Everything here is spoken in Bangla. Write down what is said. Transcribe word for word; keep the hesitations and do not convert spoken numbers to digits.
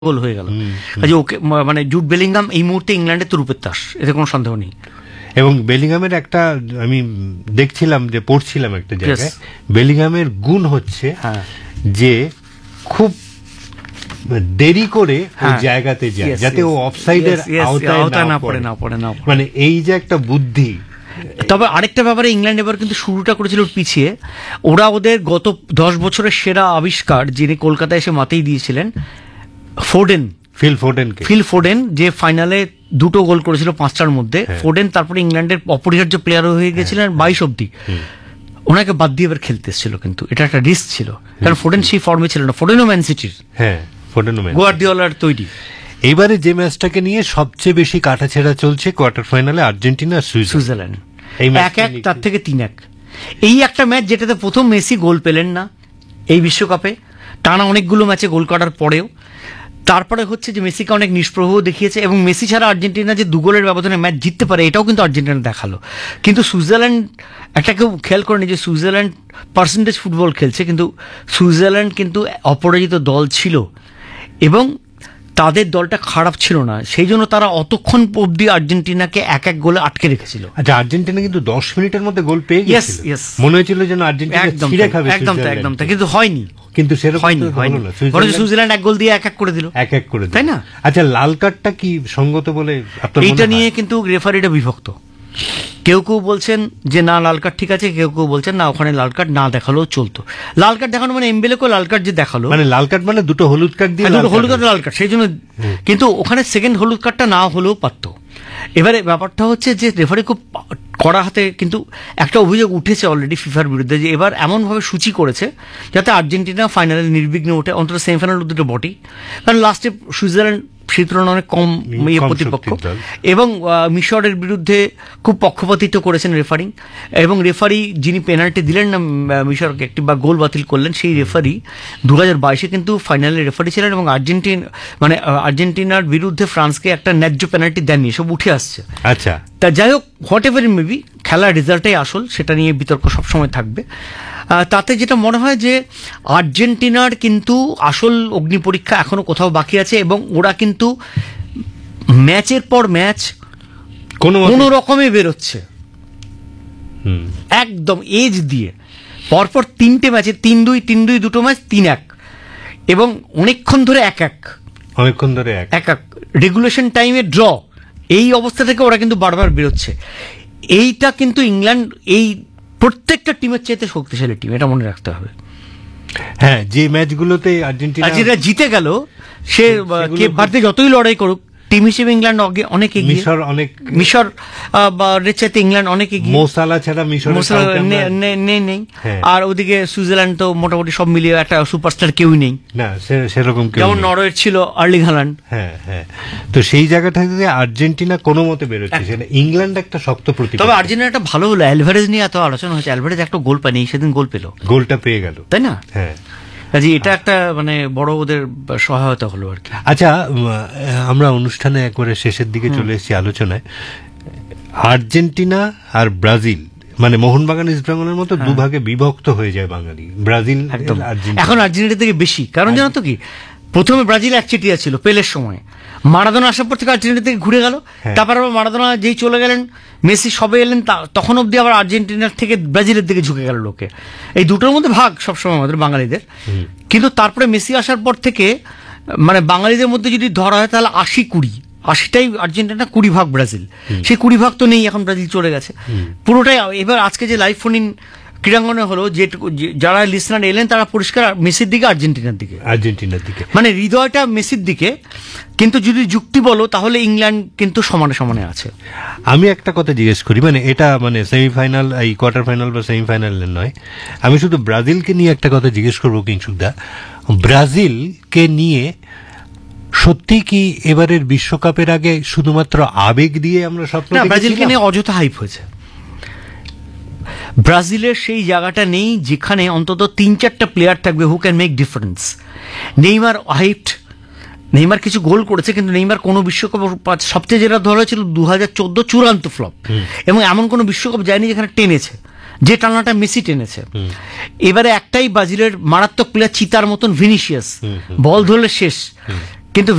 গোল হয়ে গেল। কাজে ওকে মানে জুড বেলিংহাম এই মুহূর্তে ইংল্যান্ডের তুরুপের তাস, এতে কোনো সন্দেহ নেই। এবং বেলিংহামের একটা আমি দেখছিলাম যে পড়ছিলাম একটা জায়গায়, বেলিংহামের গুণ হচ্ছে যে খুব দেরি করে ওই জায়গাতে যায় যাতে ও অফসাইডের আওতায় না পড়ে না পড়ে না মানে এই যে একটা বুদ্ধি। তবে আরেকটা ব্যাপারে ইংল্যান্ড এবার কিন্তু শুরুটা করেছিল পিছিয়ে। ওরা ওদের গত দশ বছরের সেরা আবিষ্কার, যিনি কলকাতায় এসে মাতেই দিয়েছিলেন, Foden, Phil Foden Phil Foden যে ফাইনালে দুটো গোল করেছিল পাঁচটার মধ্যে। ফোডেন তারপরে ইংল্যান্ডের অপরিহার্য প্লেয়ার হয়ে গেছিলেন বাইশ অব্দি। ওনাকে বাদ দিয়ে এবার খেলতে এসেছিল, কিন্তু এটা একটা রিস্ক ছিল, কারণ ফোডেন সেই ফর্মে ছিল না। ফোডেনও ম্যান সিটির, হ্যাঁ ফোডেনও ম্যান গুয়ার্দিওলার তৈরি। এবারে যে ম্যাচটাকে নিয়ে সবচেয়ে বেশি কাটাছেড়া চলছে কোয়ার্টার ফাইনালে আর্জেন্টিনা সুইজারল্যান্ড, এক এক তার থেকে তিন এক। এই একটা ম্যাচ যেটাতে প্রথম মেসি গোল পেলেন না এই বিশ্বকাপে, টানা অনেকগুলো ম্যাচে গোল করার পরেও। তারপরে হচ্ছে যে মেসিকে অনেক নিষ্প্রভ দেখিয়েছে, এবং মেসি ছাড়া আর্জেন্টিনা যে দু গোলের ব্যবধানে ম্যাচ জিততে পারে এটাও কিন্তু আর্জেন্টিনা দেখালো। কিন্তু সুইজারল্যান্ড একটা কেউ খেয়াল করেনি যে সুইজারল্যান্ড পার্সেন্টেজ ফুটবল খেলছে, কিন্তু সুইজারল্যান্ড কিন্তু অপরাজিত দল ছিল এবং তাদের দলটা খারাপ ছিল না, সেই জন্য তারা অতক্ষণ অব্দি আর্জেন্টিনাকে এক এক গোলে আটকে রেখেছিল। আচ্ছা, আর্জেন্টিনা কিন্তু দশ মিনিটের মধ্যে গোল পেয়ে গেছিল, মনে হয়েছিল যেন আর্জেন্টিনা ছিঁড়ে খাবে, একদম একদম, কিন্তু হয়নি, কিন্তু সেরকম হয়নি হয়নি সুইজারল্যান্ড এক গোল দিয়ে এক এক করে দিল, এক এক করে, তাই না? আচ্ছা, লাল কার্ডটা কি সঙ্গত বলে এইটা নিয়ে কিন্তু রেফারিটা বিভক্ত। কেউ কেউ বলছেন যে না লাল কার্ড ঠিক আছে, কেউ কেউ বলছেন না ওখানে লাল কার্ড না দেখালেও চলতো। লাল কার্ড দেখানো মানে এমবেলেকেও লাল কার্ড যে দেখালো, মানে লাল কার্ড মানে দুটো হলুদ কার্ড দিয়ে, দুটো হলুদ কার্ড লাল কার্ড, সেই জন্য। কিন্তু ওখানে সেকেন্ড হলুদ কার্ডটা না হলেও পারতো। এবারে ব্যাপারটা হচ্ছে যে রেফারি খুব কড়া হাতে, কিন্তু একটা অভিযোগ উঠেছে অলরেডি ফিফার বিরুদ্ধে যে এবার এমনভাবে সূচি করেছে যাতে আর্জেন্টিনা ফাইনালে নির্বিঘ্নে ওঠে, অন্তত সেমিফাইনাল দুটো বটেই, কারণ লাস্টে সুইজারল্যান্ড সেই তুলনায় অনেক কম প্রতিপক্ষ, এবং মিশরের বিরুদ্ধে খুব পক্ষপাতিত্ব করেছেন রেফারি, এবং রেফারি যিনি পেনাল্টি দিলেন না মিশরকে একটি বা গোল বাতিল করলেন, সেই রেফারি দু হাজার বাইশে কিন্তু ফাইনালে রেফারি ছিলেন, এবং আর্জেন্টিন মানে আর্জেন্টিনার বিরুদ্ধে ফ্রান্সকে একটা ন্যায্য পেনাল্টি দেননি, সব উঠে আসছে। আচ্ছা, তা যাই হোক, what ever it may be, খেলার রেজাল্টটাই আসল, সেটা নিয়ে বিতর্ক সবসময় থাকবে। তাতে যেটা মনে হয় যে আর্জেন্টিনার কিন্তু আসল অগ্নি পরীক্ষা এখনো কোথাও বাকি আছে, এবং ওরা কিন্তু ম্যাচের পর ম্যাচ কোনো রকমে বেরোচ্ছে, একদম এজ দিয়ে, পরপর তিনটে ম্যাচে তিন দুই তিন দুই দুটো ম্যাচ তিন এক, এবং অনেকক্ষণ ধরে এক এক অনেকক্ষণ ধরে এক এক রেগুলেশন টাইমে ড্র, এই অবস্থা থেকে ওরা কিন্তু বারবার বেরোচ্ছে। এইটা কিন্তু ইংল্যান্ড এই প্রত্যেকটা টিমের চাইতে শক্তিশালী টিম, এটা মনে রাখতে হবে। হ্যাঁ, যে ম্যাচগুলোতে আর্জেন্টিনা যেটা জিতে গেল, সে কেপ ভার্দে যতই লড়াই করুক, টিম হিসেবে ইংল্যান্ড অনেক এগিয়ে, মিশর অনেক মিশর রের চাইতে ইংল্যান্ড অনেক এগিয়ে, মো সালাহ ছাড়া মিশর নেই নেই। আর ওদিকে সুইজারল্যান্ড তো মোটামুটি সব মিলিয়ে একটা সুপারস্টার কেউই নেই, না সেরকম কেউ, যেমন নরওয়ের ছিল আর্লিং হাল্যান্ড। হ্যাঁ হ্যাঁ, তো সেই জায়গা থেকে আর্জেন্টিনা কোনো মতে বেরোচ্ছে, সেটা ইংল্যান্ড একটা শক্ত প্রতিপক্ষ। তবে আর্জেন্টিনা একটা ভালো হলো, অ্যালভারেজ নিয়ে এত আলোচনা হয়েছে, অ্যালভারেজ একটা গোল পায়নি, সেদিন গোল পেল, গোলটা পেয়ে গেল, তাই না? হ্যাঁ, কাজে এটা একটা মানে বড় ওদের সহায়তা হলো আর কি। আচ্ছা, আমরা অনুষ্ঠানে একবারে শেষের দিকে চলে এসেছি আলোচনায়। আর্জেন্টিনা আর ব্রাজিল মানে মোহনবাগান ইস্টবেঙ্গলের মতো দুভাগে বিভক্ত হয়ে যায় বাঙালি, ব্রাজিল একদম এখন আর্জেন্টিনা থেকে বেশি, কারণ জানো তো কি, প্রথমে ব্রাজিল একচেটিয়া ছিল পেলের সময়, মারাদোনা আসার পর থেকে আর্জেন্টিনা থেকে ঘুরে গেল, তারপর আবার মারাদোনা যেই চলে গেলেন, মেসি সবে এলেন, তখন অব্দি আবার আর্জেন্টিনার থেকে ব্রাজিলের দিকে ঝুঁকে গেল লোকে। এই দুটোর মধ্যে ভাগ সবসময় আমাদের বাঙালিদের, কিন্তু তারপরে মেসি আসার পর থেকে মানে বাঙালিদের মধ্যে যদি ধরা হয় তাহলে আশি কুড়ি, আশিটাই আর্জেন্টিনা, কুড়ি ভাগ ব্রাজিল। সেই কুড়ি ভাগ তো নেই এখন, ব্রাজিল চলে গেছে পুরোটাই। এবার আজকে যে লাইভ ফোন ইন ক্রীড়াঙ্গনে হলো, যেটুকু যারা লিসনার এলেন তারা পরিষ্কার মেসির দিকে, আর্জেন্টিনার দিকে, আর্জেন্টিনার দিকে, মানে হৃদয়টা মেসির দিকে। কিন্তু যদি যুক্তি বলো তাহলে ইংল্যান্ড কিন্তু সমানে সমানে আছে। আমি একটা কথা জিজ্ঞেস করি, মানে এটা মানে সেমিফাইনাল, এই কোয়ার্টার ফাইনাল বা সেমিফাইনাল নয়, আমি শুধু ব্রাজিলকে নিয়ে একটা কথা জিজ্ঞেস করবো কিংসুকদা, ব্রাজিলকে নিয়ে সত্যি কি এবারের বিশ্বকাপের আগে শুধুমাত্র আবেগ দিয়ে আমরা স্বপ্ন দেখেছিলাম? ব্রাজিলকে নিয়ে অযথা হাইপ হয়েছে। ব্রাজিলের সেই জায়গাটা নেই যেখানে অন্তত তিন চারটা প্লেয়ার থাকবে who can make difference. Neymar hyped, Neymar কিছু গোল করেছে, কিন্তু নেইমার কোনো বিশ্বকাপ, সবচেয়ে যেটা ধরা হয়েছিল দু হাজার চোদ্দ চূড়ান্ত ফ্লপ, এবং এমন কোনো বিশ্বকাপ যায়নি যেখানে টেনেছে, যে টানাটা মেসি টেনেছে। এবারে একটাই ব্রাজিলের মারাত্মক প্লেয়ার, চিতার মতন ভিনিসিয়াস, বল ধরলে শেষ, কিন্তু